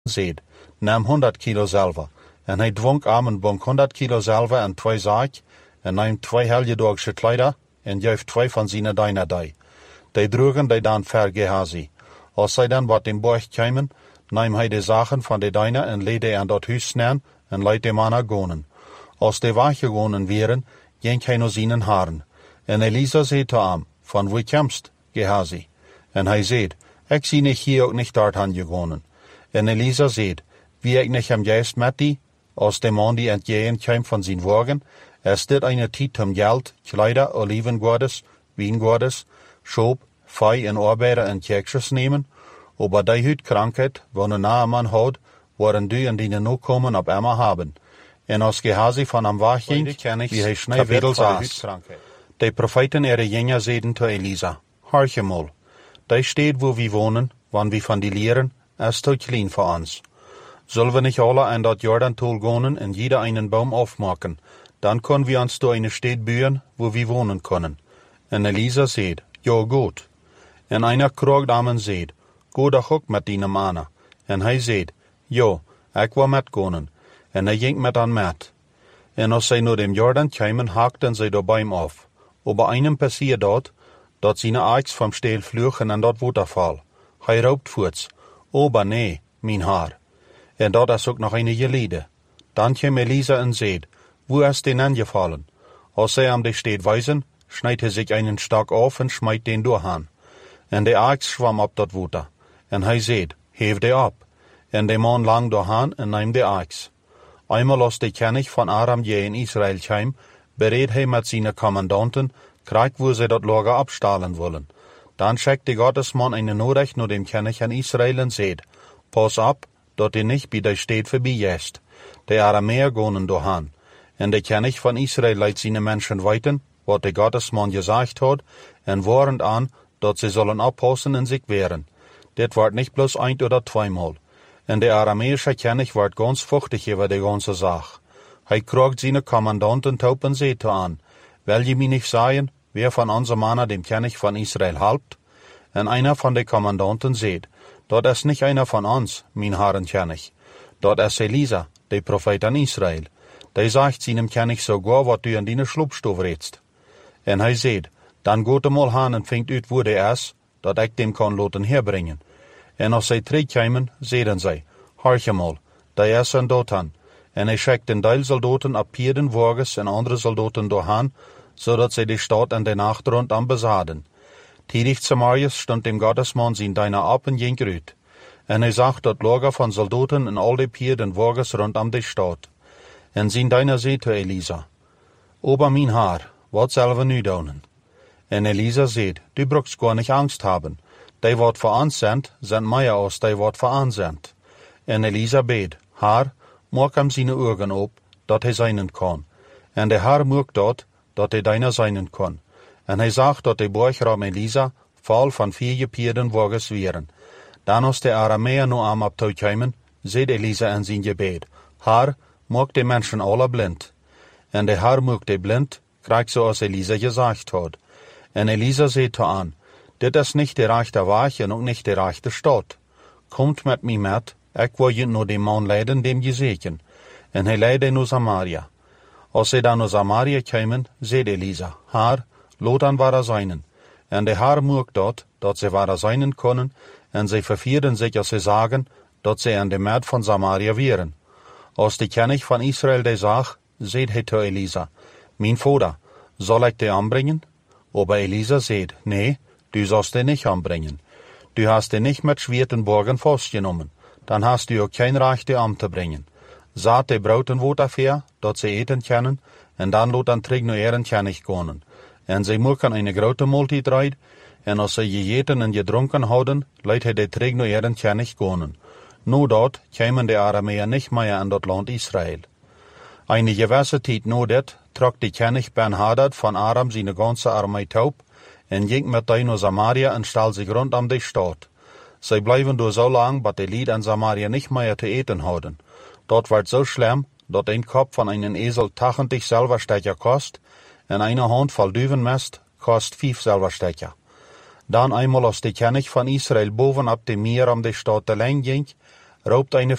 zeed, nam 100 kilo zilver. En hij dwonk aan een bonk 100 kilo zilver en 2 zaak, en nam 2 helgedogsche kleider, en geef 2 van zijn dienaren die. Die droegen die dan ver Gehazi. Als zij dan wat in borg kwamen, nam hij de zaken van de dienaar en leed die aan dat huis snel, en liet de mannen gonen. Als de weggegonen waren, ging hij naar zijn haren. En Elisa zei te hem, van wie komst, Gehazi? En hij zei, ik zie niet hier ook niet daarheen gegonen. En Elisa zei, wie ik niet hem juist met die, als de man die entgegen kwam van zijn wagen, is dit een tijd om geld, kleider, olivengordes, wiengordes, schoop, vee en arbeider en kjeksjes nemen, aber die huid krankheid, wanneer Naaman houdt, worden du en die nu komen op emmer hebben. En als Gehazi van hem wegging, wie hij snel wedel zaas. De profeten gingen zeiden te Elisa, hartje mol, die steed waar we wonen, wanneer we van die leren, is te klein voor ons. Zullen we niet alle aan dat Jordan-tool gaan en jeder einen boom afmaken, dan kunnen we ons door een stad bouwen waar we wonen kunnen. En Elisa zei, ja goed. En einer kroeg aan en zei, go doch ook met die mannen. En hij zei, ja, ik wil met gaan. En hij ging met hen met. En als zij naar dem Jordan kwamen, hakten zij de boom af. Aber einem passiert dat zijn aaks vom steel vlugen en dat waterval. Hij roept voorts, aber nee, mijn haar. En dat is ook nog een geleden. Dan kwam Elisa en zei, wo is den aangevallen? Als zij hem de stad wijzen, snijdt hij zich einen stok af en smijt den doorhaan. En de aaks zwam op dat water. En hij zei, heef de op. En de man lang doorhaan en neem de aaks. Eenmaal als de koning van Aram je in Israël kwam, bereed hij met zijn commandanten, krijgt waar zij dat lager opstalen willen. Dan schickt de Gottesman een nodig naar dem koning van Israël en zei, pas op, dat hij niet bij de stad voorbij jest. De Arameer gaan doorhaan. En de koning van Israël leidt zijn mensen weten, wat de Gottesman gezegd had, en warend aan, dat ze zullen oppassen en zich weren. Dit wordt niet plus 1 oder 2 maal. En de Arameische koning wordt ganz vochtig over de ganze zaak. Hij kroegt zijn commandanten top en zei aan, wil je mij niet zeggen, wer van onze mannen dem koning van Israël helpt? En einer van de commandanten zei, dat is niet einer van ons, mijn heren koning. Dat is Elisa, de profeet aan Israël. Die zegt zijn koning sogar wat u in die sloepstof redst. En hij zei, dan gaat hem al aan en vindt uit waar hij is, dat ik hem kan laten herbrengen. En als zij terugkwamen, zeiden zij, hartje mal, die is een doodhan. En hij schikt een deel soldaten op pierden wagens en andere soldaten doorhaan, zodat zij de stad en de nacht rondom bezaden. Tidig Samarias stond dem Gottesman zijn dienaar op en ging uit. En hij zag dat lager van soldaten en al de pierden wagens rondom de stad. En zijn dienaar zei te Elisa, aber mijn haar, wat zullen we nu doen? En Elisa zei, du brauchst gar niet angst hebben. Die wat voor ons zijn meer als die wat voor ons zijn. En Elisa beet, haar, maak hem zijn ogen op, dat hij zijnen kan. En de haar maakt dat hij deiner zijnen kan. En hij zag dat de borgram Elisa vol van 4 pierden wagens waren. Dan als de Arameer nu aan op toe kwamen, zei Elisa in zijn gebed, haar, maak de mensen alle blind. En de haar maakt de blind, krijgt zoals Elisa gezegd had. En Elisa zei te aan, dit is niet de rechte weg en ook niet de rechte stad. Komt met mij met, ik wil je naar de man leiden dem je zeken. En hij leidde naar Samaria. Als ze dan naar Samaria kwamen, zei Elisa, haar, laat dan waar zijnen. En de haar maakt dat ze waar zijnen konden, en ze vervierden zich als ze zagen, dat ze aan de maat van Samaria waren. Als de koning van Israël de zag, zei hij te Elisa, mijn vader, zal ik de aanbrengen? Aber Elisa zei, nee, du sollst den nicht anbringen. Du hast den nicht mit schweren Borgen vastgenomen. Dan hast du ook geen recht die aan te brengen. Zaad de brouten wat affair, dat ze eten kunnen, en dan laat dan terug naar ihren koning gaan. En ze maken een grote maaltijd, en als ze gegeten en gedronken houden, leidt hij de terug naar ihren koning gaan. Nu dat kwamen de Arameer niet meer aan dat land Israël. Eine gewisse tijd na dit trok de koning Ben-Hadad van Aram zijn ganze armee op, en ging met die naar Samaria en stal zich rondom de stad. Zij blijven door zo lang, dat de lied in Samaria niet meer te eten houden. Dat werd zo schlimm, dat een kop van een ezel 80 silverstecher kost, en een handvol duivenmest kost 5 silverstecher. Dan eenmaal als de koning van Israël bovenop de meer om de stad te lang ging, roopt eine